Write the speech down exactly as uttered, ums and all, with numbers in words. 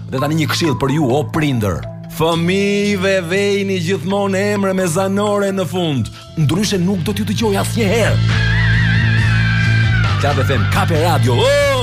Dhe tani një këshill për ju o prindër. Fëmijëve vejni gjithmonë emre me zanore në fund, ndryshe nuk do t'ju dëgjoj asnjëherë. Klab F M, Kape Radio. Oh!